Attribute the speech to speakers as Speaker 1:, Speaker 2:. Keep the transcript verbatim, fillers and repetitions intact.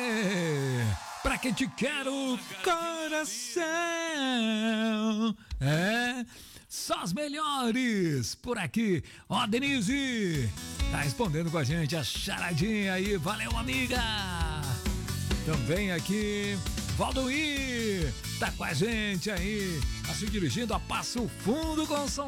Speaker 1: Pra que te quero, coração. É, só as melhores por aqui. Ó, Denise, tá respondendo com a gente a charadinha aí. Valeu, amiga. Também aqui, Valdoir, tá com a gente aí, tá se dirigindo a Passo Fundo com São